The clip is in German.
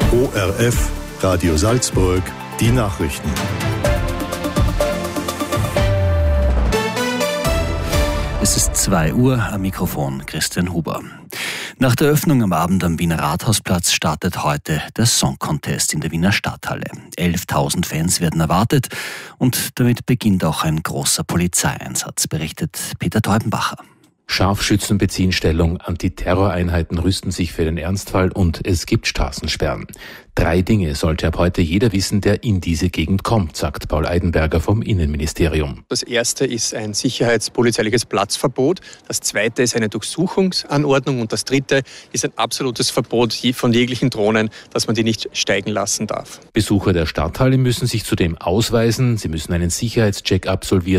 ORF, Radio Salzburg, die Nachrichten. Es ist 2 Uhr, am Mikrofon Christian Huber. Nach der Öffnung am Abend am Wiener Rathausplatz startet heute der Song Contest in der Wiener Stadthalle. 11.000 Fans werden erwartet und damit beginnt auch ein großer Polizeieinsatz, berichtet Peter Teubenbacher. Scharfschützen beziehen Stellung, Antiterroreinheiten rüsten sich für den Ernstfall und es gibt Straßensperren. 3 Dinge sollte ab heute jeder wissen, der in diese Gegend kommt, sagt Paul Eidenberger vom Innenministerium. Das erste ist ein sicherheitspolizeiliches Platzverbot, das zweite ist eine Durchsuchungsanordnung und das dritte ist ein absolutes Verbot von jeglichen Drohnen, dass man die nicht steigen lassen darf. Besucher der Stadthalle müssen sich zudem ausweisen, sie müssen einen Sicherheitscheck absolvieren